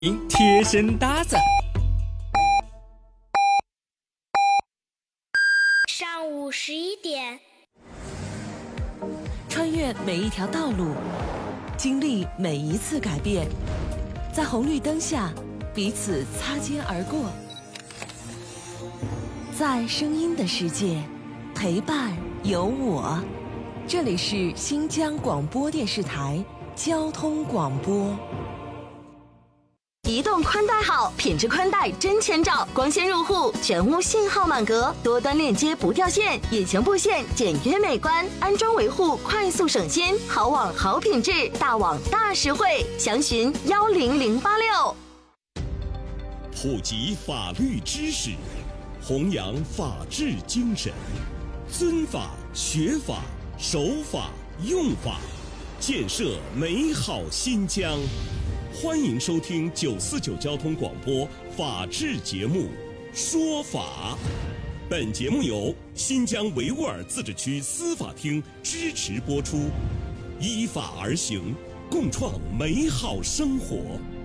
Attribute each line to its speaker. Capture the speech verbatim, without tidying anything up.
Speaker 1: 贴身搭子。
Speaker 2: 上午十一点，
Speaker 3: 穿越每一条道路，经历每一次改变，在红绿灯下彼此擦肩而过，在声音的世界陪伴有我。这里是新疆广播电视台交通广播。
Speaker 4: 移动宽带好，品质宽带真千兆，光纤入户，全屋信号满格，多端链接不掉线，隐形布线简约美观，安装维护快速省心，好网好品质，大网大实惠，详询幺零零八六。
Speaker 5: 普及法律知识，弘扬法治精神，尊法、学法、守法、用法，建设美好新疆。欢迎收听九四九交通广播法治节目《说法》。本节目由新疆维吾尔自治区司法厅支持播出，依法而行，共创美好生活。